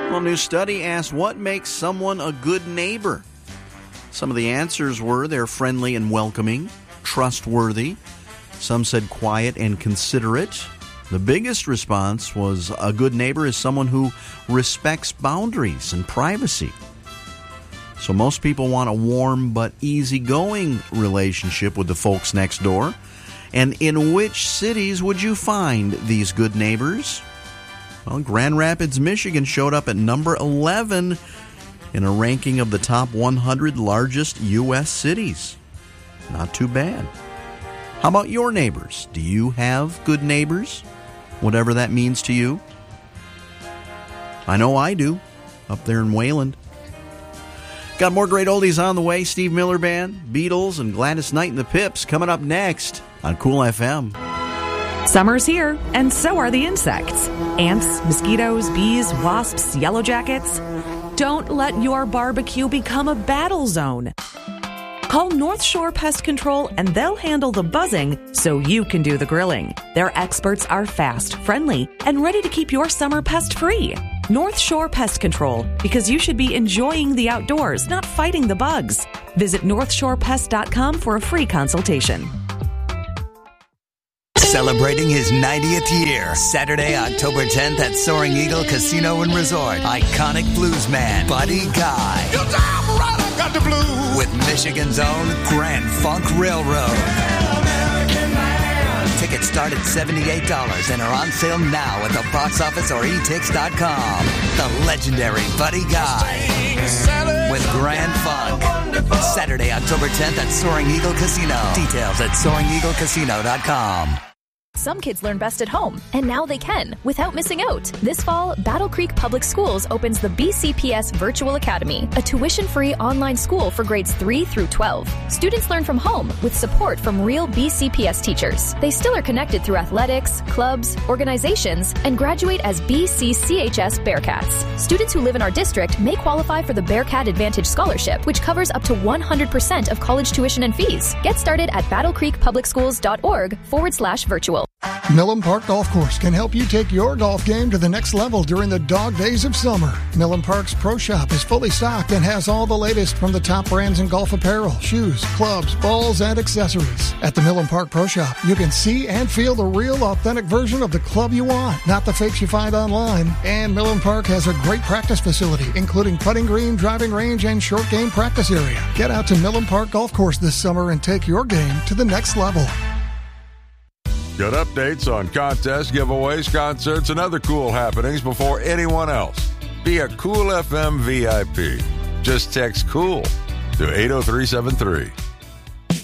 Well, a new study asked what makes someone a good neighbor. Some of the answers were they're friendly and welcoming, trustworthy. Some said quiet and considerate. The biggest response was a good neighbor is someone who respects boundaries and privacy. So most people want a warm but easygoing relationship with the folks next door. And in which cities would you find these good neighbors? Well, Grand Rapids, Michigan showed up at number 11 in a ranking of the top 100 largest U.S. cities. Not too bad. How about your neighbors? Do you have good neighbors? Whatever that means to you. I know I do, up there in Wayland. Got more great oldies on the way. Steve Miller Band, Beatles, and Gladys Knight and the Pips coming up next on Cool FM. Summer's here, and so are the insects. Ants, mosquitoes, bees, wasps, yellow jackets. Don't let your barbecue become a battle zone. Call North Shore Pest Control and they'll handle the buzzing so you can do the grilling. Their experts are fast, friendly, and ready to keep your summer pest-free. North Shore Pest Control, because you should be enjoying the outdoors, not fighting the bugs. Visit NorthshorePest.com for a free consultation. Celebrating his 90th year, Saturday, October 10th at Soaring Eagle Casino and Resort. Iconic bluesman Buddy Guy. Your time right, I got the blues. With Michigan's own Grand Funk Railroad. Tickets start at $78 and are on sale now at the box office or etix.com. The legendary Buddy Guy with Grand Funk. Saturday, October 10th at Soaring Eagle Casino. Details at SoaringEagleCasino.com. Some kids learn best at home, and now they can, without missing out. This fall, Battle Creek Public Schools opens the BCPS Virtual Academy, a tuition-free online school for grades 3 through 12. Students learn from home with support from real BCPS teachers. They still are connected through athletics, clubs, organizations, and graduate as BCCHS Bearcats. Students who live in our district may qualify for the Bearcat Advantage Scholarship, which covers up to 100% of college tuition and fees. Get started at battlecreekpublicschools.org/virtual. Millen Park Golf Course can help you take your golf game to the next level during the dog days of summer. Millen Park's Pro Shop is fully stocked and has all the latest from the top brands in golf apparel, shoes, clubs, balls, and accessories. At the Millen Park Pro Shop, you can see and feel the real, authentic version of the club you want, not the fakes you find online. And Millen Park has a great practice facility, including putting green, driving range, and short game practice area. Get out to Millen Park Golf Course this summer and take your game to the next level. Get updates on contests, giveaways, concerts, and other cool happenings before anyone else. Be a Cool FM VIP. Just text COOL to 80373.